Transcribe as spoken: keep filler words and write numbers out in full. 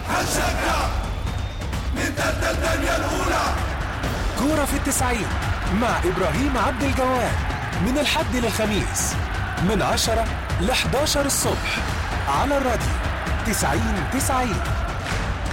هنشجع نتقدم الدنيا الأولى. كورة في التسعين مع إبراهيم عبد الجواد من الحد للخميس من عشرة ل حداشر الصبح على الراديو تسعين تسعين.